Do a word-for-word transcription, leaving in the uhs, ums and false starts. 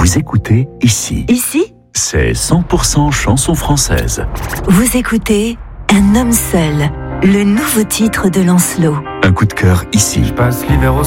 Vous écoutez Ici. Ici, C'est cent pour cent chanson française. vous écoutez Un homme seul, le nouveau titre de Lancelot. Un coup de cœur ici. Je passe l'hiver au